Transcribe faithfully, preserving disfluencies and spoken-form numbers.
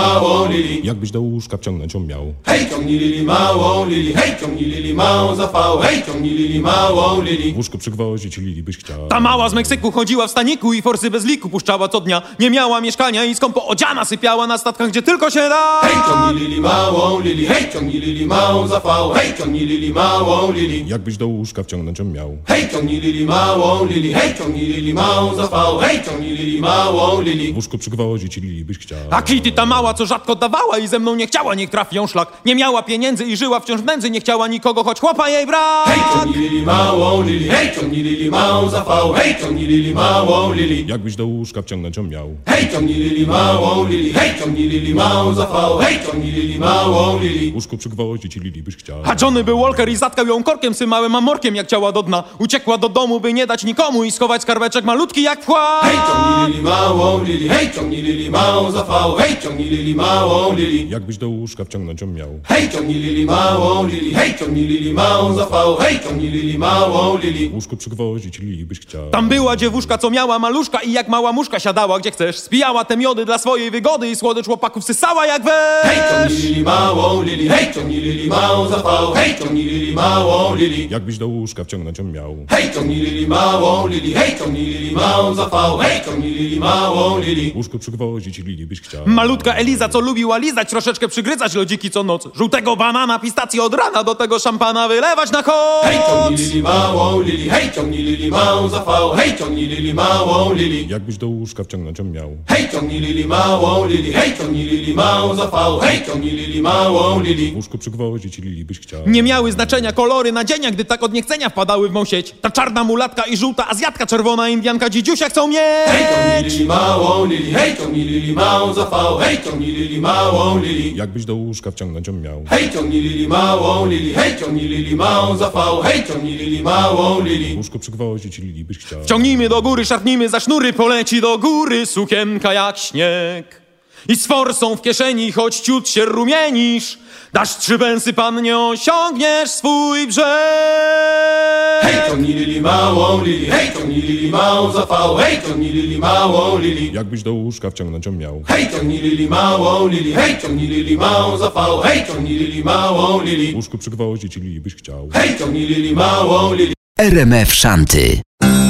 małą Lili. Jakbyś do łóżka wciągnąć ją miał. Hej, ciągnij Lili małą Lili, hej, ciągnij Lili małą za fał, hej, ciągnij Lili małą Lili. W łóżku przygwoździć Lili byś chciał. Ta mała z Meksyku chodziła w staniku i forsy bez liku puszczała co dnia. Nie miała mieszkania i skąpo odziana sypiała na statkach, gdzie tylko się da. Hej, ciągnij Lili małą Lili, hej, ciągnij Lili małą za fał, hej, ciągnij Lili małą Lili. Jakbyś do łóżka wciągnąć ją miał. Hej, ciągnij Lili małą Lili, hej, ciągnij Lili małą za fał, hej, ciągnij Lili małą Lili. W łóżku przygwoździć Lili byś chciał. A Kitty ta mała, co rzadko dawała i ze mną nie chciała, niech trafi ją szlak. Nie miała pieniędzy i żyła wciąż w nędzy, nie chciała nikogo, choć chłopa jej brak. Hej, ciągnij Lili małą Lili, hej, ciągnij Lili małą za fał, hej, ciągnij Lili małą Lili. Jakbyś do łóżka wciągnąć ją miał. Hej, ciągnij Lili małą Lili, hej, ciągnij Lili małą za fał, hej, ciągnij Lili małą Lili. W łóżku przygwoździć Lili byś chciał. A Johnny był Walker i zatkał ją korkiem symałym amorkiem, jak ciała do dna. Uciekła do domu, by nie dać nikomu i schować skarbeczek malutki jak wkład. Hej, ciągnij Lili małą Lili, hej, ciągnij Lili małą za fał, hej, ciągnij Lili małą Lili. Jakbyś do łóżka wciągnąć ją miał. Hej, ciągnij Lili małą Lili, hej, ciągnij Lili małą za fał, hej, ciągnij Lili małą Lili. W łóżku przygwoździć Lili byś chciał. Tam była dziewuszka, co miała maluszka i jak mała muszka siadała gdzie chcesz. Spijała te miody dla swojej wygody i słodycz chłopaków sysała jak wesz. Hej, ciągnij Lili małą Lili, hej, ciągnij Lili małą za fał, hej, ciągnij Lili małą Lili. Jakbyś do łóżka wciągnąć ją miał. Hej, ciągnij Lili małą Lili, hej, ciągnij Lili małą za fał, hej, ciągnij Lili małą Lili. W łóżku przygwoździć Lili byś chciał. Malutka Eliza, co lubiła lizać, troszeczkę przygryzać lodziki co noc. Żółtego banana, pistację od rana, do tego szampana wylewać na koc. Hej, ciągnij Lili małą Lili, hej, ciągnij Lili małą za fał, hej, ciągnij Lili małą Lili. Jakbyś do łóżka wciągnąć ją miał. Hej, ciągnij Lili małą Lili, hej, ciągnij Lili małą za fał, hej, ciągnij Lili małą Lili. W łóżku przygwoździć Lili byś chciał. Nie miały znaczenia kolory nadzienia, gdy tak od niechcenia wpadały w mą sieć. Ta czarna mulatka i żółta azjatka, czerwona indianka, dzidziusia chcą mieć. Hej, ciągnij Lili małą Lili, hej, ciągnij Lili małą za fał, hej, ciągnij Lili małą Lili. Jakbyś do łóżka wciągnąć ją miał. Hej, ciągnij Lili małą Lili, hej, ciągnij Lili małą za fał, hej, ciągnij Lili małą W Lili. łóżku przygwoździć Lili byś chciał. Ciągnijmy do góry, szarpnijmy za sznury, poleci do góry sukienka jak śnieg. I z forsą w kieszeni, choć ciut się rumienisz, dasz trzy węsy, pannie, osiągniesz swój brzeg. Hej, ciągnij Lili małą Lili, hej, ciągnij Lili małą za fał, hej, ciągnij Lili małą Lili. Jakbyś do łóżka wciągnąć ją miał. Hej, ciągnij Lili małą Lili, hej, ciągnij Lili małą za fał, hej, ciągnij Lili małą W Lili. łóżku przygwoździć Lili byś chciał. Hej, ciągnij Lili małą Lili. R M F Shanty.